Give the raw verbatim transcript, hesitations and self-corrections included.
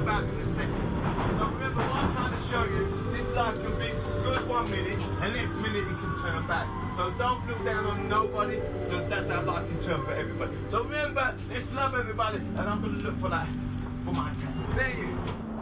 about in a second. So remember what I'm trying to show you, this life can be good one minute, and next minute it can turn back. So don't look down on nobody, because that's how life can turn for everybody. So remember, let's love everybody, and I'm going to look for that, for my cat. There you